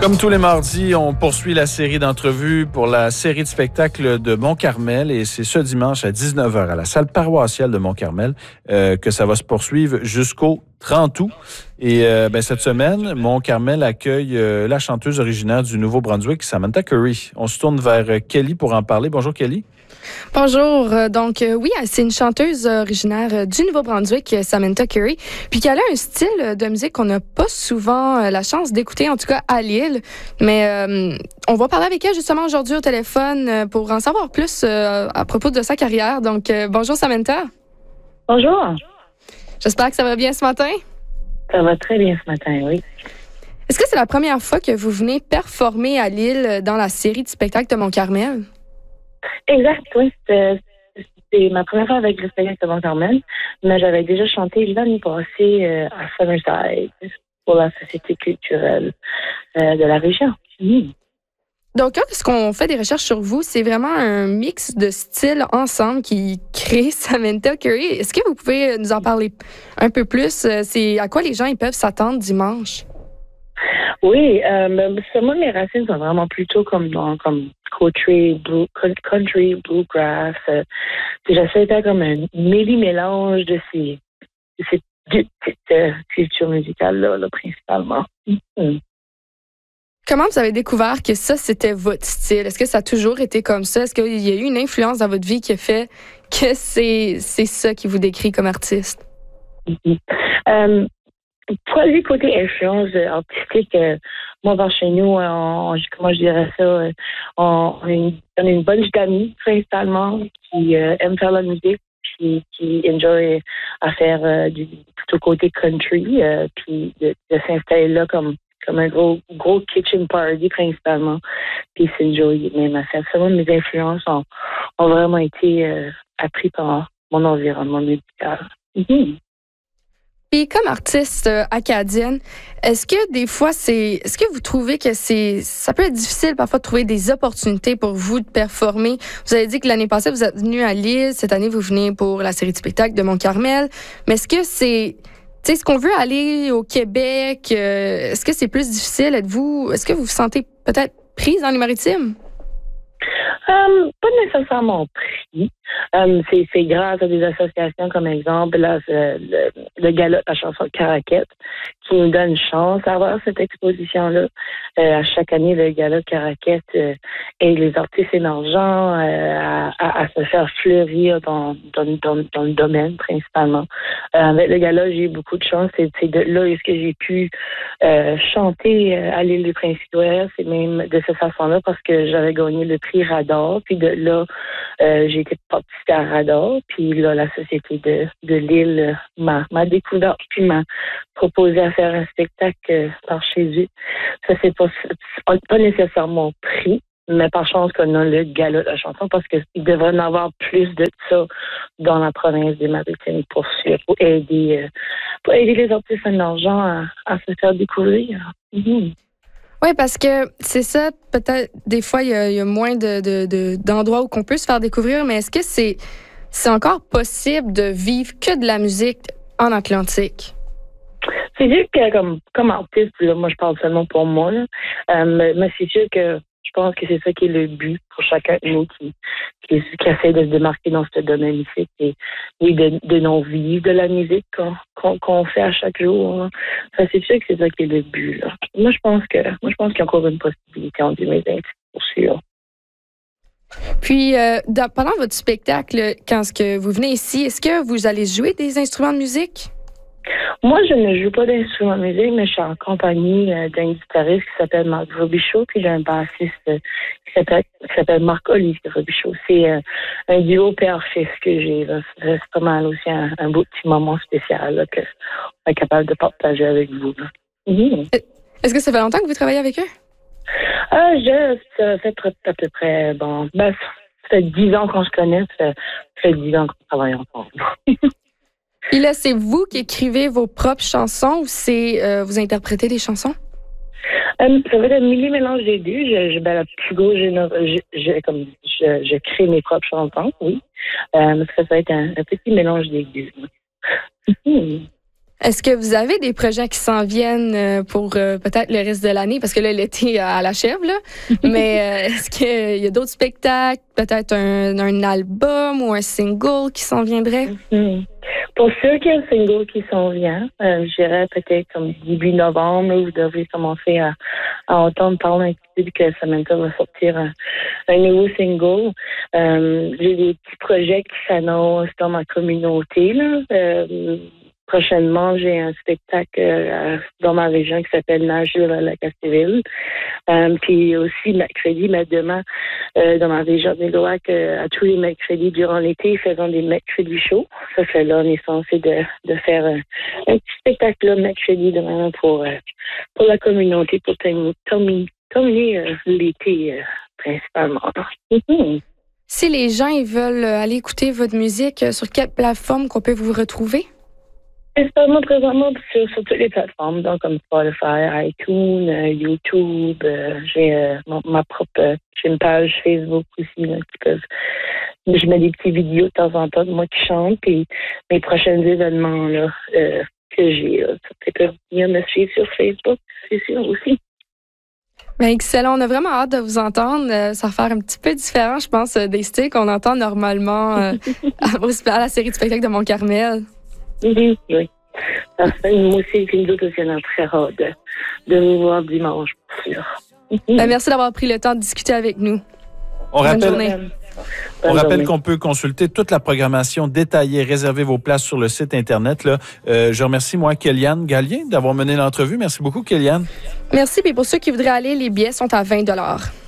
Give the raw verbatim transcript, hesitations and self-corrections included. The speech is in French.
Comme tous les mardis, on poursuit la série d'entrevues pour la série de spectacles de Mont-Carmel et c'est ce dimanche à dix-neuf heures à la salle paroissiale de Mont-Carmel euh, que ça va se poursuivre jusqu'au trente août. Et euh, ben, cette semaine, Mont-Carmel accueille euh, la chanteuse originaire du Nouveau-Brunswick, Samantha Curry. On se tourne vers euh, Kelly pour en parler. Bonjour Kelly. Bonjour. Donc, euh, oui, c'est une chanteuse originaire du Nouveau-Brunswick, Samantha Curry, puis qu'elle a un style de musique qu'on n'a pas souvent euh, la chance d'écouter, en tout cas à Lille. Mais euh, on va parler avec elle justement aujourd'hui au téléphone euh, pour en savoir plus euh, à propos de sa carrière. Donc, euh, bonjour Samantha. Bonjour. J'espère que ça va bien ce matin. Ça va très bien ce matin, oui. Est-ce que c'est la première fois que vous venez performer à Lille dans la série de spectacles de Mont-Carmel? Exact, oui. C'est, c'est ma première fois avec le spectacle de Mont-Carmel, mais j'avais déjà chanté l'année passée euh, à Summerside pour la Société culturelle euh, de la région. Mmh. Donc, lorsqu'on fait des recherches sur vous, c'est vraiment un mix de styles ensemble qui crée Samantha Curry. Est-ce que vous pouvez nous en parler un peu plus? C'est à quoi les gens ils peuvent s'attendre dimanche? Oui, euh, moi, mes racines sont vraiment plutôt comme dans comme country, blue, country, bluegrass. Euh, j'essaie d'être comme un méli-mélange de ces, de ces petites euh, cultures musicales-là, là, principalement. Mm-hmm. Comment vous avez découvert que ça, c'était votre style? Est-ce que ça a toujours été comme ça? Est-ce qu'il y a eu une influence dans votre vie qui a fait que c'est, c'est ça qui vous décrit comme artiste? Mm-hmm. Um, Pour le côté influence artistique, euh, moi, vers chez nous, on, comment je dirais ça, euh, on, on, a une, on a une bunch d'amis, principalement, qui euh, aiment faire la musique, puis qui enjoy à faire euh, du plutôt côté country, euh, puis de, de s'installer là comme comme un gros gros kitchen party, principalement, puis s'enjoy même à faire ça. Moi, mes influences ont, ont vraiment été euh, apprises par mon environnement musical. Mm-hmm. Puis comme artiste euh, acadienne, est-ce que des fois c'est est-ce que vous trouvez que c'est ça peut être difficile parfois de trouver des opportunités pour vous de performer? Vous avez dit que l'année passée vous êtes venu à Lille, cette année vous venez pour la série de spectacles de Mont-Carmel, mais est-ce que c'est tu sais, est-ce qu'on veut aller au Québec? Euh, est-ce que c'est plus difficile? Êtes-vous est-ce que vous vous sentez peut-être prise dans les maritimes? Um, pas nécessairement pris. Um, c'est, c'est grâce à des associations comme exemple là, le, le gala de la chanson Caraquette qui nous donne une chance d'avoir cette exposition-là. Euh, à chaque année, le gala de Caraquette euh, aide les artistes émergents euh, à, à, à se faire fleurir dans, dans, dans, dans le domaine principalement. Euh, avec le gala, j'ai eu beaucoup de chance. C'est, c'est de là est-ce que j'ai pu euh, chanter euh, à l'île des Principes. C'est même de cette façon-là parce que j'avais gagné le prix Radar. Puis de là, euh, j'ai été participée à Radar. Puis là, la Société de, de Lille m'a, m'a découvert puis m'a proposé à faire un spectacle euh, par chez eux. Ça, c'est pas, c'est pas nécessairement pris, mais par chance qu'on a le gala de la chanson parce qu'il devrait y en avoir plus de ça dans la province des Maritimes pour, pour aider, euh, pour aider les artistes émergents à, à se faire découvrir. Mm-hmm. Oui, parce que c'est ça, peut-être, des fois, il y a, il y a moins de, de, de, d'endroits où on peut se faire découvrir, mais est-ce que c'est, c'est encore possible de vivre que de la musique en Atlantique? C'est sûr que, comme, comme artiste, là, moi, je parle seulement pour moi, là, euh, mais, mais c'est sûr que je pense que c'est ça qui est le but pour chacun de nous qui, qui, qui essaie de se démarquer dans ce domaine ici. Et oui, de, de non vivre de la musique qu'on, qu'on, qu'on fait à chaque jour. Hein. Ça, c'est sûr que c'est ça qui est le but. Là. Moi, je pense que moi, je pense qu'il y a encore une possibilité en deux mille vingt, pour sûr. Puis, euh, dans, pendant votre spectacle, quand ce que vous venez ici, est-ce que vous allez jouer des instruments de musique? Moi, je ne joue pas d'instrument de musique, mais je suis en compagnie euh, d'un guitariste qui s'appelle Marc Robichaud, puis d'un bassiste euh, qui s'appelle qui s'appelle Marc-Olivier Robichaud. C'est euh, un duo père-fils que j'ai. Là. C'est pas mal aussi un, un beau petit moment spécial là, que on est capable de partager avec vous. Là. Mm-hmm. Est-ce que ça fait longtemps que vous travaillez avec eux? Euh, je, ça fait à peu près, bon, ben, ça fait dix ans qu'on se connaît, ça fait dix ans qu'on travaille ensemble. Et là, c'est vous qui écrivez vos propres chansons ou c'est euh, vous interprétez des chansons? Euh, ça va être un méli-mélange des deux. Je, je, ben, la plus gros, je, je, je, comme, je, je crée mes propres chansons, oui. Euh, ça va être un, un petit mélange des deux. Est-ce que vous avez des projets qui s'en viennent pour euh, peut-être le reste de l'année? Parce que là, l'été à l'achève, là. Mais euh, est-ce qu'il y a d'autres spectacles, peut-être un, un album ou un single qui s'en viendrait? Mm-hmm. Pour ceux qui ont un single qui s'en vient, euh, je dirais peut-être comme début novembre, vous devez commencer à, à entendre parler un petit peu que Samantha va sortir un, un nouveau single. Euh, j'ai des petits projets qui s'annoncent dans ma communauté, là. Euh, Prochainement, j'ai un spectacle euh, dans ma région qui s'appelle Nashville à la Castéville. Euh, puis aussi mercredi, mais demain, euh, dans ma région de Néloac, euh, à tous les mercredis durant l'été, ils faisant des mercredis shows. Ça fait là, on est censé de, de faire un, un petit spectacle là, mercredi demain pour, euh, pour la communauté, pour terminer, terminer euh, l'été euh, principalement. Si les gens ils veulent aller écouter votre musique, sur quelle plateforme qu'on peut vous retrouver? Principalement présentement sur, sur toutes les plateformes, donc comme Spotify, iTunes, euh, YouTube. Euh, j'ai euh, ma, ma propre, euh, j'ai une page Facebook aussi là, qui peuvent. Je mets des petites vidéos de temps en temps de moi qui chante, puis mes prochains événements là euh, que j'ai, euh, ça peut venir me suivre sur Facebook, c'est sûr aussi. Ben excellent, on a vraiment hâte de vous entendre. Euh, ça va faire un petit peu différent, je pense, euh, des styles qu'on entend normalement euh, à, à la série de spectacles de Mont-Carmel. Mm-hmm, oui. Parfait. Moi aussi, et nous autres aussi, on a très hâte de, de vous voir dimanche, pour sûr. Ben, merci d'avoir pris le temps de discuter avec nous. On Bonne rappelle, journée. On rappelle qu'on peut consulter toute la programmation détaillée, réserver vos places sur le site Internet. Là. Euh, je remercie, moi, Kéliane Gallien, d'avoir mené l'entrevue. Merci beaucoup, Kéliane. Merci. Puis pour ceux qui voudraient aller, les billets sont à vingt dollars.